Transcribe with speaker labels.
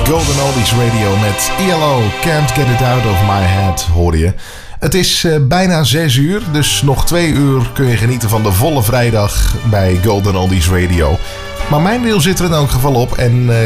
Speaker 1: Golden Oldies Radio met ELO, Can't Get It Out of My Head, hoorde je. Het is bijna 6 uur, dus nog 2 uur kun je genieten van de volle vrijdag bij Golden Oldies Radio. Maar mijn deel zit er in elk geval op en